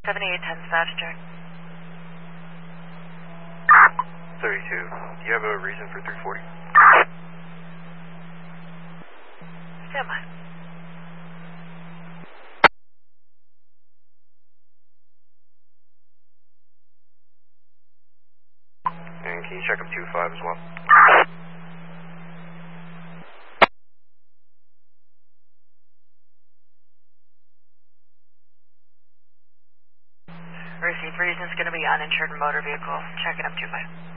7810 dispatch check. 32. Do you have a reason for 340? Stand by. And can you check up 25 as well? Received reason is going to be uninsured motor vehicle. Checking up 25.